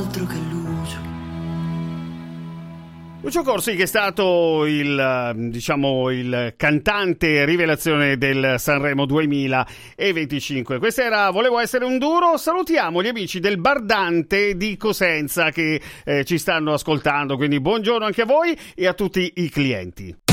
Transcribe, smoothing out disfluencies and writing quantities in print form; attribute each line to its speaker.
Speaker 1: Altro che luce.
Speaker 2: Lucio Corsi, che è stato il cantante rivelazione del Sanremo 2025. Questa era Volevo essere un duro. Salutiamo gli amici del Bardante di Cosenza che ci stanno ascoltando, quindi buongiorno anche a voi e a tutti i clienti.